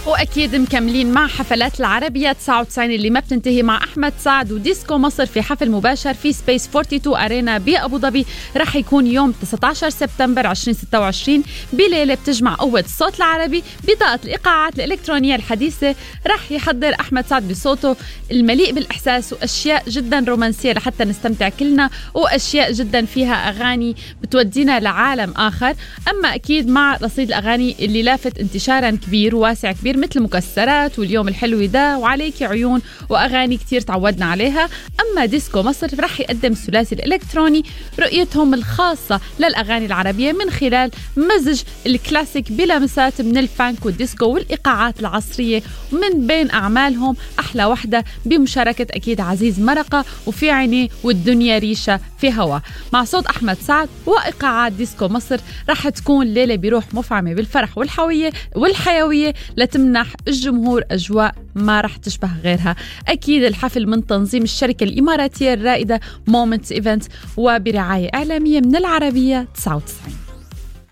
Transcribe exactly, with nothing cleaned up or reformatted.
وأكيد مكملين مع حفلات العربية تسعة وتسعين اللي ما بتنتهي مع أحمد سعد وديسكو مصر في حفل مباشر في سبيس اثنين وأربعين أرينا بأبو ظبي. رح يكون يوم تسعة عشر سبتمبر ألفين وستة وعشرين بليلة بتجمع قوة الصوت العربي بطاقة الإيقاعات الإلكترونية الحديثة. رح يحضر أحمد سعد بصوته المليء بالإحساس وأشياء جدا رومانسية لحتى نستمتع كلنا، وأشياء جدا فيها أغاني بتودينا لعالم آخر. أما أكيد مع رصيد الأغاني اللي لافت انتشارا كبير وواسع كبير مثل مكسرات واليوم الحلو ده وعليك عيون وأغاني كتير تعودنا عليها. أما ديسكو مصر رح يقدم الثلاثي الإلكتروني رؤيتهم الخاصة للأغاني العربية من خلال مزج الكلاسيك بلمسات من الفانك والديسكو والإيقاعات العصرية. من بين أعمالهم أحلى وحدة بمشاركة أكيد عزيز مرقة وفي عينيه والدنيا ريشة في هوا مع صوت أحمد سعد وإيقاعات ديسكو مصر. رح تكون ليلة بروح مفعمة بالفرح والحوية والحيوية لتمنح الجمهور أجواء ما رح تشبه غيرها. أكيد الحفل من تنظيم الشركة الإماراتية الرائدة مومنتس إيفنت وبرعاية إعلامية من العربية تسعة وتسعين.